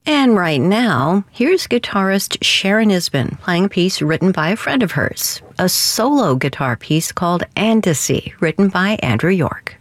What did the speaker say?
And right now, here's guitarist Sharon Isbin playing a piece written by a friend of hers, a solo guitar piece called Andecy, written by Andrew York.